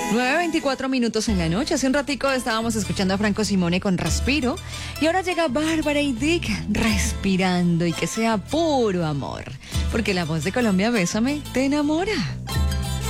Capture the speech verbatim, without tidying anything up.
nueve veinticuatro minutos en la noche. Hace un ratico estábamos escuchando a Franco Simone con Respiro. Y ahora llega Bárbara y Dick, Respirando, y que sea puro amor. Porque la voz de Colombia, Bésame, te enamora.